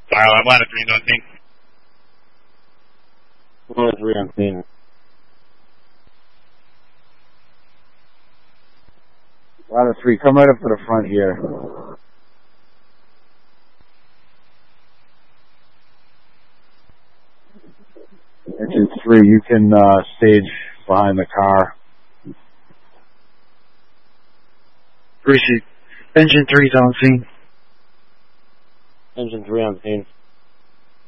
Ladder 3 on scene. Ladder 3 on scene. Ladder 3, come right up to the front here. Engine 3, you can stage behind the car. Greasy. Engine 3's on scene. Engine 3 on scene.